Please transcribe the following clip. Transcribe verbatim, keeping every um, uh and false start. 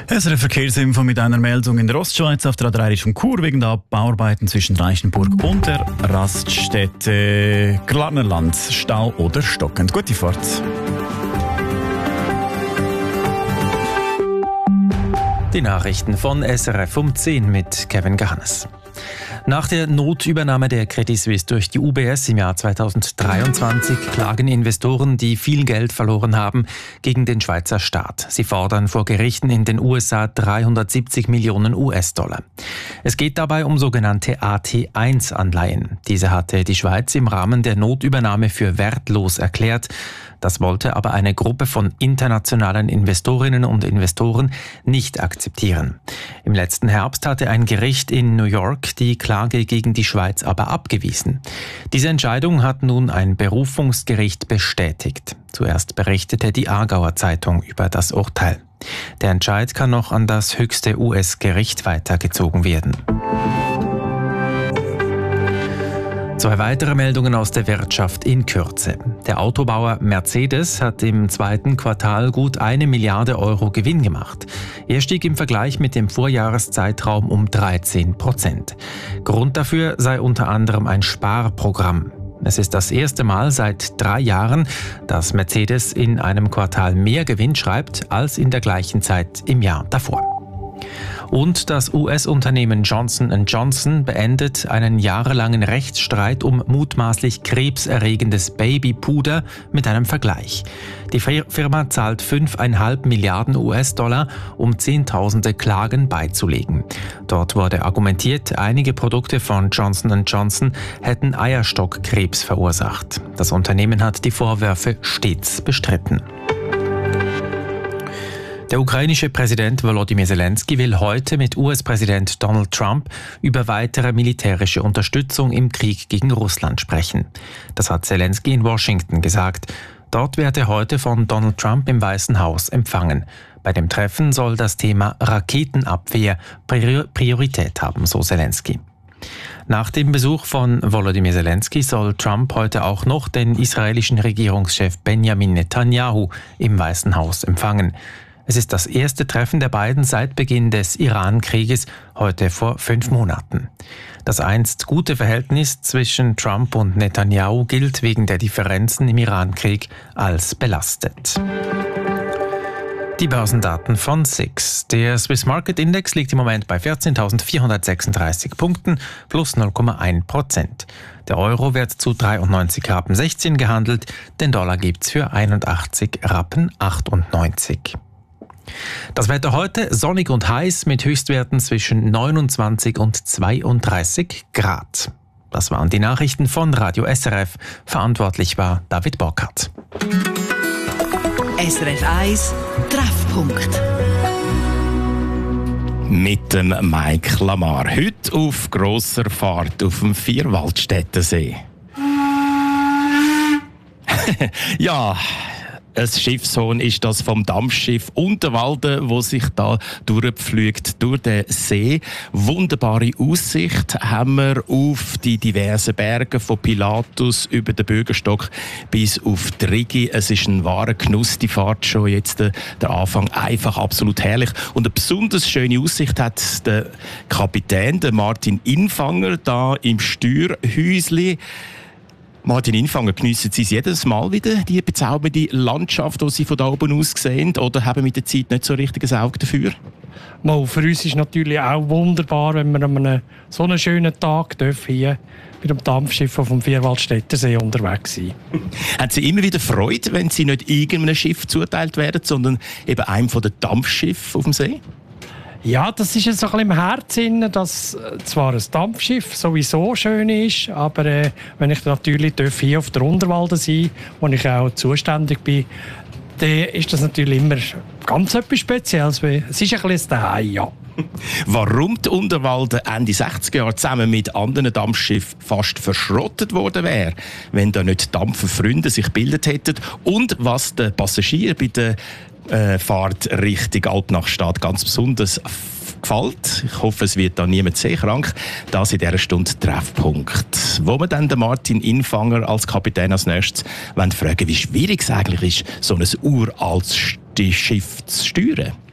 Es ist eine Verkehrsinfo mit einer Meldung in der Ostschweiz auf der A drei Richtung Chur wegen der Bauarbeiten zwischen Reichenburg und der Raststätte Glarnerland. Stau oder stockend. Gute Fahrt. Die Nachrichten von S R F um zehn mit Kevin Gahannes. Nach der Notübernahme der Credit Suisse durch die U B S im Jahr zweitausenddreiundzwanzig klagen Investoren, die viel Geld verloren haben, gegen den Schweizer Staat. Sie fordern vor Gerichten in den U S A dreihundertsiebzig Millionen U S-Dollar. Es geht dabei um sogenannte A T eins Anleihen. Diese hatte die Schweiz im Rahmen der Notübernahme für wertlos erklärt. Das wollte aber eine Gruppe von internationalen Investorinnen und Investoren nicht akzeptieren. Im letzten Herbst hatte ein Gericht in New York die Klage gegen die Schweiz aber abgewiesen. Diese Entscheidung hat nun ein Berufungsgericht bestätigt. Zuerst berichtete die Aargauer Zeitung über das Urteil. Der Entscheid kann noch an das höchste U S-Gericht weitergezogen werden. Zwei weitere Meldungen aus der Wirtschaft in Kürze. Der Autobauer Mercedes hat im zweiten Quartal gut eine Milliarde Euro Gewinn gemacht. Er stieg im Vergleich mit dem Vorjahreszeitraum um dreizehn Prozent. Grund dafür sei unter anderem ein Sparprogramm. Es ist das erste Mal seit drei Jahren, dass Mercedes in einem Quartal mehr Gewinn schreibt als in der gleichen Zeit im Jahr davor. Und das U S-Unternehmen Johnson and Johnson beendet einen jahrelangen Rechtsstreit um mutmaßlich krebserregendes Babypuder mit einem Vergleich. Die Firma zahlt fünf Komma fünf Milliarden U S-Dollar, um Zehntausende Klagen beizulegen. Dort wurde argumentiert, einige Produkte von Johnson and Johnson hätten Eierstockkrebs verursacht. Das Unternehmen hat die Vorwürfe stets bestritten. Der ukrainische Präsident Volodymyr Zelensky will heute mit U S-Präsident Donald Trump über weitere militärische Unterstützung im Krieg gegen Russland sprechen. Das hat Zelensky in Washington gesagt. Dort wird er heute von Donald Trump im Weißen Haus empfangen. Bei dem Treffen soll das Thema Raketenabwehr Priorität haben, so Zelensky. Nach dem Besuch von Volodymyr Zelensky soll Trump heute auch noch den israelischen Regierungschef Benjamin Netanyahu im Weißen Haus empfangen. Es ist das erste Treffen der beiden seit Beginn des Iran-Krieges, heute vor fünf Monaten. Das einst gute Verhältnis zwischen Trump und Netanyahu gilt wegen der Differenzen im Iran-Krieg als belastet. Die Börsendaten von S I X. Der Swiss Market Index liegt im Moment bei vierzehntausendvierhundertsechsunddreißig Punkten, plus null Komma eins Prozent. Der Euro wird zu dreiundneunzig Rappen sechzehn gehandelt, den Dollar gibt's für einundachtzig Rappen achtundneunzig. Das Wetter heute sonnig und heiß mit Höchstwerten zwischen neunundzwanzig und zweiunddreißig Grad. Das waren die Nachrichten von Radio S R F. Verantwortlich war David Borkhardt. S R F eins Treffpunkt. Mit dem Mike Lamar. Heute auf grosser Fahrt auf dem Vierwaldstättensee. Ja, ein Schiffshorn ist das vom Dampfschiff Unterwalden, wo sich da durchpflügt durch den See. Wunderbare Aussicht haben wir auf die diversen Berge von Pilatus über den Bürgerstock bis auf die Rigi. Es ist ein wahrer Genuss, die Fahrt schon jetzt, der Anfang einfach absolut herrlich. Und eine besonders schöne Aussicht hat der Kapitän, der Martin Infanger, da im Steuerhäusli. Martin Infanger, geniessen Sie jedes Mal wieder die bezaubernde Landschaft, die Sie von da oben aus sehen, oder haben mit der Zeit nicht so richtig ein Auge dafür? Mal, für uns ist es natürlich auch wunderbar, wenn wir an einem so einen schönen Tag hier mit dem Dampfschiff auf dem Vierwaldstättensee unterwegs sind. Haben Sie immer wieder Freude, wenn Sie nicht irgendeinem Schiff zuteilt werden, sondern eben einem von den Dampfschiffen auf dem See? Ja, das ist jetzt so ein bisschen im Herzen, dass zwar ein Dampfschiff sowieso schön ist, aber äh, wenn ich natürlich hier auf der Unterwalden sein darf, wo ich auch zuständig bin, dann ist das natürlich immer ganz etwas Spezielles. Es ist ein bisschen daheim, ja. Warum die Unterwalden Ende sechziger Jahre zusammen mit anderen Dampfschiffen fast verschrottet worden wäre, wenn da nicht Dampferfreunde sich gebildet hätten, und was den Passagieren bei der äh, Fahrt Richtung Alpnachstadt ganz besonders gefällt. Ich hoffe, es wird da niemand seekrank. Das in dieser Stunde Treffpunkt. Wo wir dann den Martin Infanger als Kapitän als nächstes fragen, wie schwierig es eigentlich ist, so ein uraltes Schiff zu steuern.